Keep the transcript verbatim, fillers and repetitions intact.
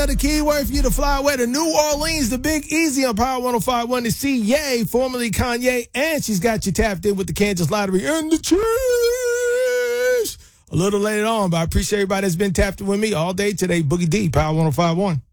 another keyword for you to fly away to New Orleans, the Big Easy on Power one oh five point one to see Ye, formerly Kanye, and she's got you tapped in with the Kansas Lottery and the Cheese a little later on, but I appreciate everybody that's been tapped in with me all day today. Boogie D, Power one oh five point one.